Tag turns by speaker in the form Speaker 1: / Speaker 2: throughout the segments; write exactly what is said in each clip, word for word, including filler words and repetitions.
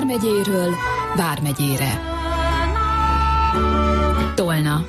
Speaker 1: vármegyéről vármegyére. Tolna.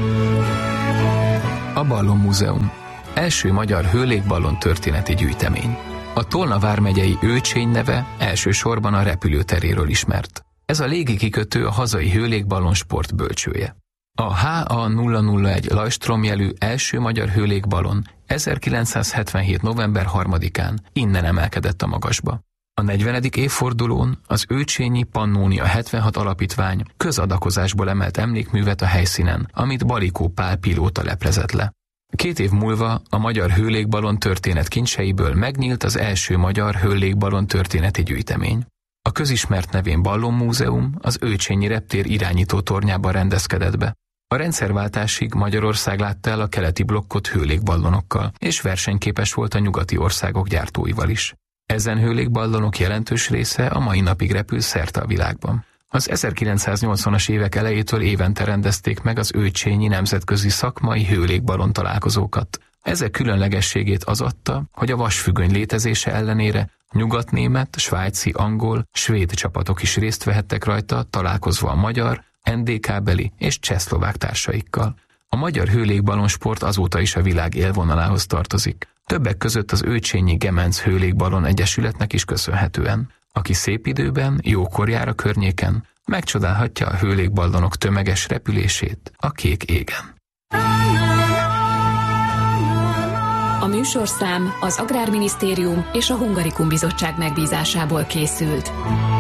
Speaker 2: A Ballon Múzeum. Első magyar hőlégballon történeti gyűjtemény. A Tolna vármegyei Őcsény neve elsősorban a repülőteréről ismert. Ez a légikikötő a hazai hőlégballon sport bölcsője. A H A nulla nulla egy Lajstrom jelű első magyar hőlégballon ezerkilencszázhetvenhét november harmadikán innen emelkedett a magasba. A negyvenedik évfordulón az Őcsényi Pannónia hetvenhat alapítvány közadakozásból emelt emlékművet a helyszínen, amit Balikó Pál pilóta leplezett le. Két év múlva a magyar hőlégballon történet kincseiből megnyílt az első magyar hőlégballon történeti gyűjtemény. A közismert nevén Ballon Múzeum az Őcsényi reptér irányító tornyában rendezkedett be. A rendszerváltásig Magyarország látta el a keleti blokkot hőlégballonokkal, és versenyképes volt a nyugati országok gyártóival is. Ezen hőlégballonok jelentős része a mai napig repül szerte a világban. Az ezerkilencszáznyolcvanas évek elejétől évente rendezték meg az őcsényi nemzetközi szakmai hőlégballon találkozókat. Ezek különlegességét az adta, hogy a vasfüggöny létezése ellenére nyugatnémet, svájci, angol, svéd csapatok is részt vehettek rajta, találkozva a magyar, en dé ká-beli és csehszlovák társaikkal. A magyar hőlégballon sport azóta is a világ élvonalához tartozik. Többek között az Őcsényi Gemenc Hőlégballon Egyesületnek is köszönhetően, aki szép időben, jókor jár a környéken, megcsodálhatja a hőlégballonok tömeges repülését a kék égen.
Speaker 1: A műsorszám az Agrárminisztérium és a Hungarikum Bizottság megbízásából készült.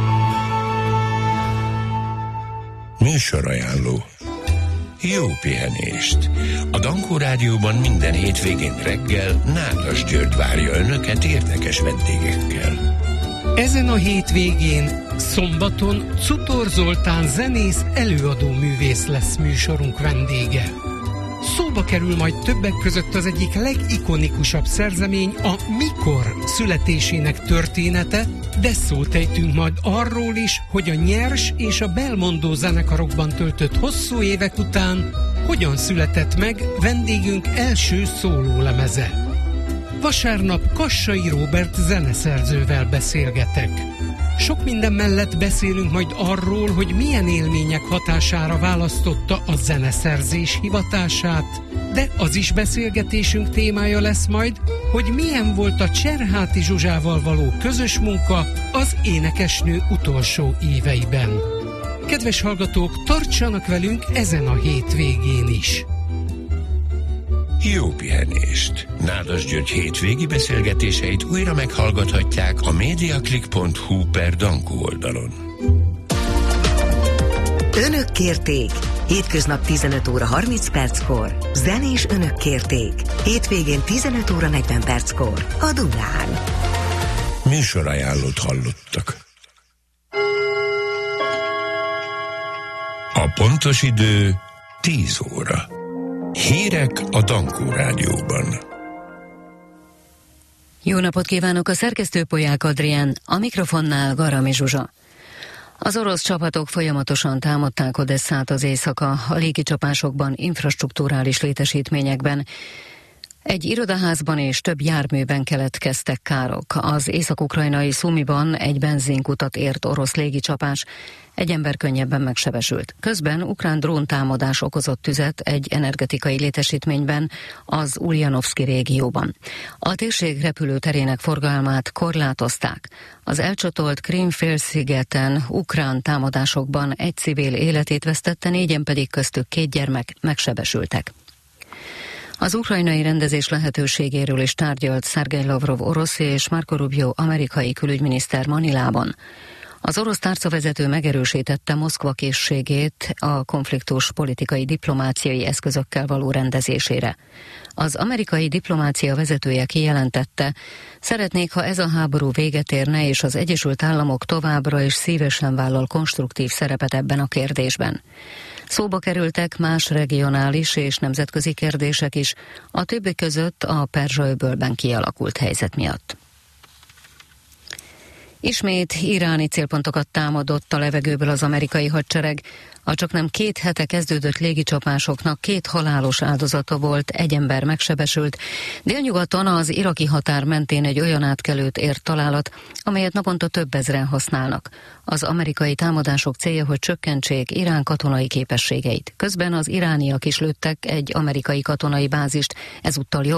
Speaker 3: Műsorajánló. Jó pihenést! A Dankó Rádióban minden hétvégén reggel Nádas György várja önöket érdekes vendégekkel.
Speaker 4: Ezen a hétvégén, szombaton Cutor Zoltán zenész előadó művész lesz műsorunk vendége. Szóba kerül majd többek között az egyik legikonikusabb szerzemény, a Mikor születésének története, de szót ejtünk majd arról is, hogy a Nyers és a Belmondo zenekarokban töltött hosszú évek után hogyan született meg vendégünk első szólólemeze. Vasárnap Kassai Róbert zeneszerzővel beszélgetek. Sok minden mellett beszélünk majd arról, hogy milyen élmények hatására választotta a zeneszerzés hivatását, de az is beszélgetésünk témája lesz majd, hogy milyen volt a Cserháti Zsuzsával való közös munka az énekesnő utolsó éveiben. Kedves hallgatók, tartsanak velünk ezen a hétvégén is!
Speaker 3: Jó pihenést! Nádas György hétvégi beszélgetéseit újra meghallgathatják a mediaclick pont hu per Dankó oldalon.
Speaker 5: Önök kérték. Hétköznap tizenöt óra harminc perckor. Zenés Önök kérték. Hétvégén tizenöt óra negyven perckor. A Dunán.
Speaker 3: Műsorajánlót hallottak. A pontos idő tíz óra. Hírek a Dankó Rádióban.
Speaker 6: Jó napot kívánok, a szerkesztő Polyák Adrián, a mikrofonnál Garami Zsuzsa. Az orosz csapatok folyamatosan támadták Odesszát az éjszaka, a légicsapásokban, infrastrukturális létesítményekben. Egy irodaházban és több járműben keletkeztek károk. Az észak-ukrajnai Szumiban egy benzinkutat ért orosz légicsapás, egy ember könnyebben megsebesült. Közben ukrán dróntámadás okozott tüzet egy energetikai létesítményben, az Uljanovszki régióban. A térség repülőterének forgalmát korlátozták. Az elcsatolt Krím-félszigeten ukrán támadásokban egy civil életét vesztette, négyen pedig köztük két gyermek megsebesültek. Az ukrajnai rendezés lehetőségéről is tárgyalt Szergej Lavrov orosz és Marco Rubio amerikai külügyminiszter Manilában. Az orosz tárcavezető megerősítette Moszkva készségét a konfliktus politikai diplomáciai eszközökkel való rendezésére. Az amerikai diplomácia vezetője kijelentette, szeretnék, ha ez a háború véget érne, és az Egyesült Államok továbbra is szívesen vállal konstruktív szerepet ebben a kérdésben. Szóba kerültek más regionális és nemzetközi kérdések is, a többi között a Perzsa-öbölben kialakult helyzet miatt. Ismét iráni célpontokat támadott a levegőből az amerikai hadsereg. A csaknem két hete kezdődött légicsapásoknak két halálos áldozata volt, egy ember megsebesült. Délnyugaton az iraki határ mentén egy olyan átkelőt ért találat, amelyet naponta több ezren használnak. Az amerikai támadások célja, hogy csökkentsék Irán katonai képességeit. Közben az irániak is lőttek egy amerikai katonai bázist, ezúttal